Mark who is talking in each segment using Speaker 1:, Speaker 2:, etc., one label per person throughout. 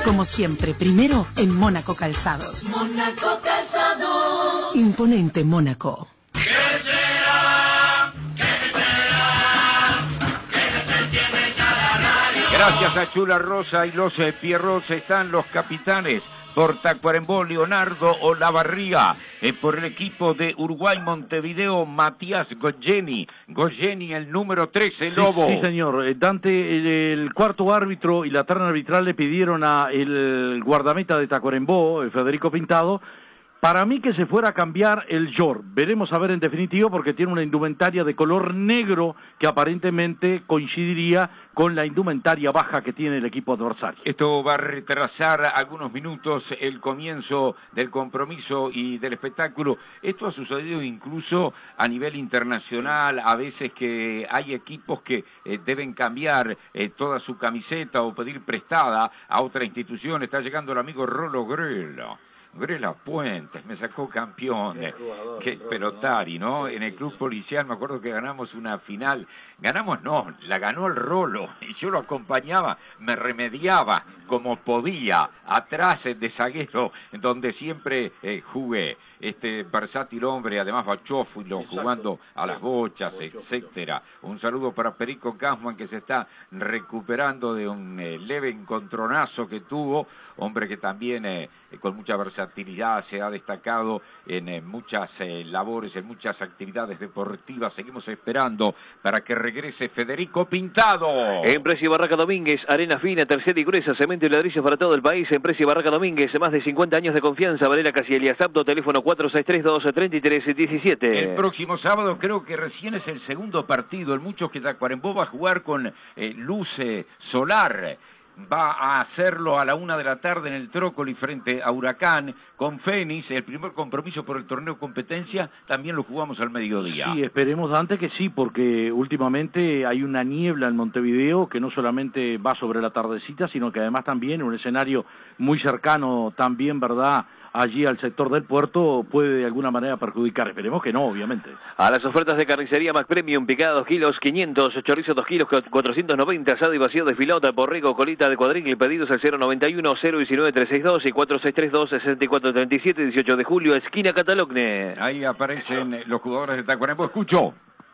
Speaker 1: Como siempre, primero en Mónaco Calzados.
Speaker 2: Mónaco Calzados.
Speaker 1: Imponente Mónaco.
Speaker 3: Gracias a Chula Rosa y los Pierros están los capitanes. Por Tacuarembó, Leonardo Olavarría. Por el equipo de Uruguay Montevideo, Matías Goyeni. Goyeni, el número 13, Lobo.
Speaker 4: Sí, señor. Dante, el cuarto árbitro y la terna arbitral le pidieron a el guardameta de Tacuarembó, Federico Pintado, para mí que se fuera a cambiar el short. Veremos a ver en definitivo porque tiene una indumentaria de color negro que aparentemente coincidiría con la indumentaria baja que tiene el equipo adversario.
Speaker 3: Esto va a retrasar algunos minutos el comienzo del compromiso y del espectáculo. Esto ha sucedido incluso a nivel internacional, a veces que hay equipos que deben cambiar toda su camiseta o pedir prestada a otra institución. Está llegando el amigo Rolo Grela Puentes, me sacó campeón, qué pelotari, ¿no? En el club policial me acuerdo que ganamos una final, ganamos no, la ganó el Rolo, y yo lo acompañaba, me remediaba como podía, atrás de zaguero, donde siempre jugué, este versátil hombre, además bachófilo, jugando a las bochas, etcétera. Un saludo para Perico Kaufman, que se está recuperando de un leve encontronazo que tuvo, hombre que también con mucha versatilidad se ha destacado en muchas labores, en muchas actividades deportivas. Seguimos esperando para que regrese Federico Pintado.
Speaker 5: Empresa y Barraca Domínguez, arena fina, tercera y gruesa, cemento y ladrillos para todo el país. Empresa y Barraca Domínguez, más de 50 años de confianza. Varela Casielias Apto, teléfono 4632-3317.
Speaker 3: El próximo sábado creo que recién es el segundo partido. En muchos que Tacuarembó va a jugar con luz solar. Va a hacerlo a la 1 de la tarde en el Trócoli frente a Huracán, con Fénix, el primer compromiso por el torneo competencia, también lo jugamos al mediodía.
Speaker 4: Sí, esperemos, Dante, que sí, porque últimamente hay una niebla en Montevideo que no solamente va sobre la tardecita, sino que además también un escenario muy cercano también, ¿verdad?, allí al sector del puerto puede de alguna manera perjudicar. Esperemos que no, obviamente.
Speaker 5: A las ofertas de carnicería Mac Premium, picada 2 kilos, 500, chorizo 2 kilos, 490, asado y vacío de filota, borrego, colita de cuadril, pedidos al 091-019-362 y 4632-6437, 18 de julio, esquina Catalogne.
Speaker 3: Ahí aparecen los jugadores de Tacuarembó. Escucho.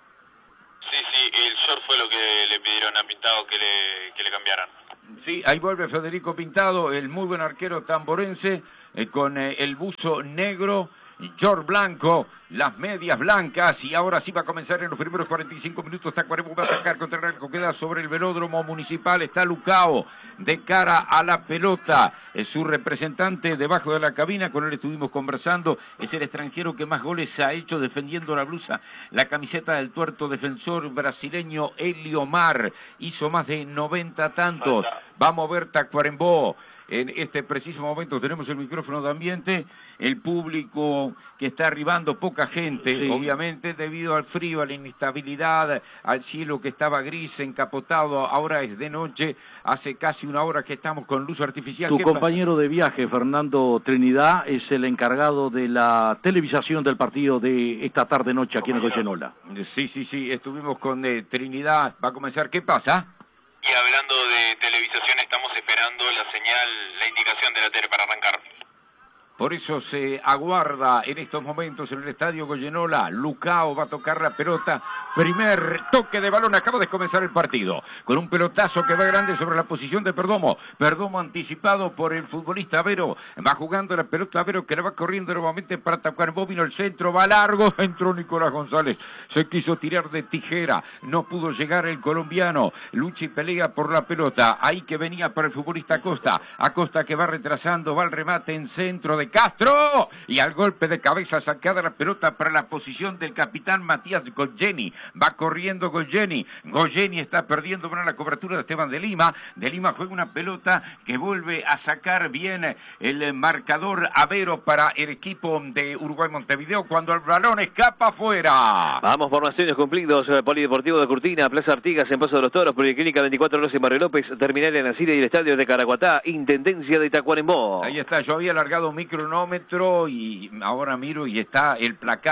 Speaker 6: Sí, el short fue lo que le pidieron a Pintado que le cambiaran.
Speaker 3: Sí, ahí vuelve Federico Pintado, el muy buen arquero tamborense, con el buzo negro, short blanco, las medias blancas, y ahora sí va a comenzar en los primeros 45 minutos. Tacuarembó va a sacar contra el arco, queda sobre el velódromo municipal, está Lucao de cara a la pelota, es su representante debajo de la cabina, con él estuvimos conversando, es el extranjero que más goles ha hecho defendiendo la blusa, la camiseta del tuerto defensor brasileño Eliomar, hizo más de 90 tantos, vamos a ver Tacuarembó. En este preciso momento tenemos el micrófono de ambiente, el público que está arribando, poca gente, sí, obviamente debido al frío, a la inestabilidad, al cielo que estaba gris, encapotado, ahora es de noche, hace casi una hora que estamos con luz artificial.
Speaker 4: Tu compañero de viaje, Fernando Trinidad, es el encargado de la televisación del partido de esta tarde-noche aquí en Goyenola.
Speaker 3: Sí, estuvimos con Trinidad, va a comenzar, ¿qué pasa?
Speaker 6: Y hablando de televisación, estamos esperando la señal, la indicación de la tele para arrancar.
Speaker 3: Por eso se aguarda en estos momentos en el estadio Goyenola. Lucao va a tocar la pelota. Primer toque de balón. Acaba de comenzar el partido. Con un pelotazo que va grande sobre la posición de Perdomo. Perdomo anticipado por el futbolista Avero. Va jugando la pelota Avero que la va corriendo nuevamente para Tacuarembó. Vino el centro, va largo. Entró Nicolás González. Se quiso tirar de tijera. No pudo llegar el colombiano. Lucha y pelea por la pelota. Ahí que venía para el futbolista Acosta. Acosta que va retrasando. Va al remate en centro de Castro, y al golpe de cabeza sacada la pelota para la posición del capitán Matías Goyeni. Va corriendo Goyeni está perdiendo para la cobertura de Esteban de Lima juega una pelota que vuelve a sacar bien el marcador Avero para el equipo de Uruguay Montevideo cuando el balón escapa afuera.
Speaker 5: Vamos por más sueños cumplidos, Polideportivo de Curtina, Plaza Artigas en Paso de los Toros, Policlínica 24 Horas en Barrio López, Terminal en Asira y el Estadio de Caraguatá, Intendencia de Tacuarembó.
Speaker 3: Ahí está, yo había alargado un micronómetro y ahora miro y está el placar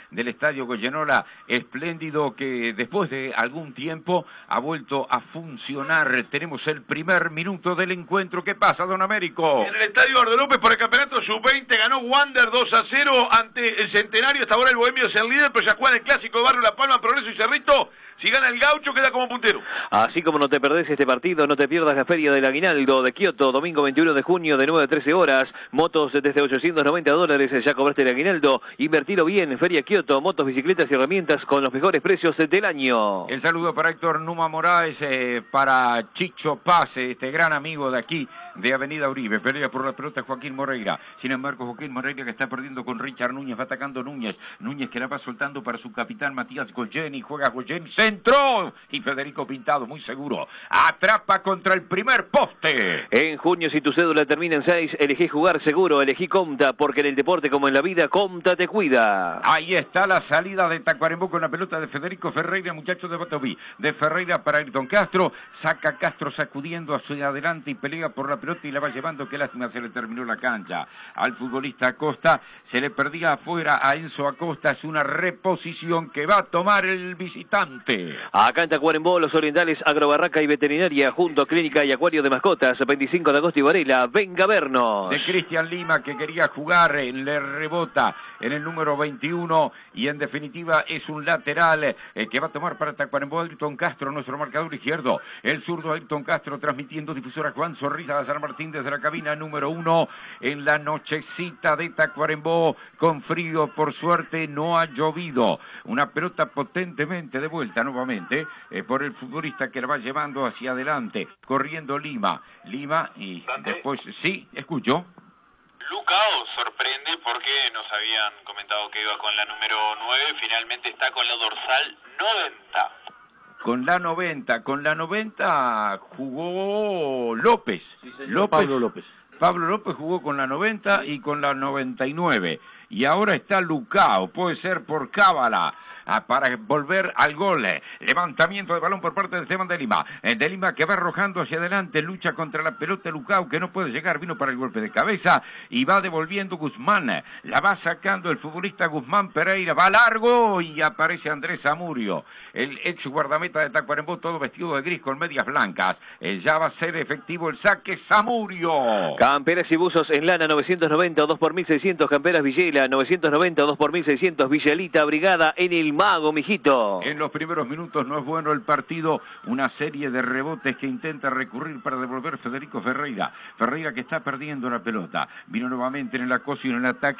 Speaker 3: del Estadio Goyenola, espléndido, que después de algún tiempo ha vuelto a funcionar. Tenemos el primer minuto del encuentro. ¿Qué pasa, don Américo?
Speaker 7: En el Estadio Eduardo López por el campeonato sub-20 ganó Wander 2-0 ante el Centenario. Hasta ahora el Bohemio es el líder, pero ya juega en el clásico de Barrio La Palma, Progreso y Cerrito. Si gana el Gaucho, queda como puntero.
Speaker 5: Así como no te perdés este partido, no te pierdas la Feria del Aguinaldo de Kioto, domingo 21 de junio de 9 a 13 horas. Motos desde $890, ya cobraste el aguinaldo. Invertilo bien, Feria Kioto, motos, bicicletas y herramientas con los mejores precios del año.
Speaker 3: El saludo para Héctor Numa Moraes, para Chicho Paz, este gran amigo de aquí, de Avenida Uribe. Pelea por la pelota Joaquín Moreira. Sin embargo, Joaquín Moreira que está perdiendo con Richard Núñez, va atacando Núñez. Núñez que la va soltando para su capitán Matías Goyeni. Juega Goyeni, centro. Y Federico Pintado, muy seguro, atrapa contra el primer poste.
Speaker 5: En junio, si tu cédula termina en 6, elegí jugar seguro, elegí Comta, porque en el deporte como en la vida, Comta te cuida.
Speaker 3: Ahí está la salida de Tacuarembó con la pelota de Federico Ferreira, muchacho de Batoví. De Ferreira para Ayrton Castro, saca Castro sacudiendo hacia adelante y pelea por la pelota y la va llevando. Qué lástima, se le terminó la cancha al futbolista Acosta, se le perdía afuera a Enzo Acosta. Es una reposición que va a tomar el visitante.
Speaker 5: Acá en Tacuarembó, los orientales, Agrobarraca y Veterinaria, junto a Clínica y Acuario de Mascotas, 25 de agosto y Varela, venga a vernos.
Speaker 3: De Cristian Lima, que quería jugar, le rebota en el número 21, y en definitiva es un lateral que va a tomar para Tacuarembó Ayrton Castro, nuestro marcador izquierdo. El zurdo Ayrton Castro, transmitiendo difusora Juan Zorrilla de San Martín desde la cabina número 1, en la nochecita de Tacuarembó, con frío, por suerte no ha llovido. Una pelota potentemente de vuelta nuevamente, por el futbolista que la va llevando hacia adelante, corriendo Lima y
Speaker 6: ¿Dante?
Speaker 3: Después, sí, escucho.
Speaker 6: Lucao sorprende porque nos habían comentado que iba con la número 9, finalmente está con la dorsal 90.
Speaker 3: Con la 90 jugó López.
Speaker 4: Sí, Pablo López.
Speaker 3: Pablo López jugó con la 90 y con la 99. Y ahora está Lucao, puede ser por cábala, para volver al gol. Levantamiento de balón por parte de Esteban de Lima. De Lima que va arrojando hacia adelante, lucha contra la pelota Lucao, que no puede llegar, vino para el golpe de cabeza y va devolviendo Guzmán. La va sacando el futbolista Guzmán Pereira, va largo y aparece Andrés Zamudio, el ex guardameta de Tacuarembó, todo vestido de gris con medias blancas. Ya va a ser efectivo el saque Zamudio.
Speaker 5: Camperas y buzos en lana, 990 o 2 por 1600, camperas Villela, 990 o 2 por 1600, Villalita, Brigada en el Mago, mijito.
Speaker 3: En los primeros minutos no es bueno el partido, una serie de rebotes que intenta recurrir para devolver Federico Ferreira. Ferreira que está perdiendo la pelota, vino nuevamente en el acoso y en el ataque.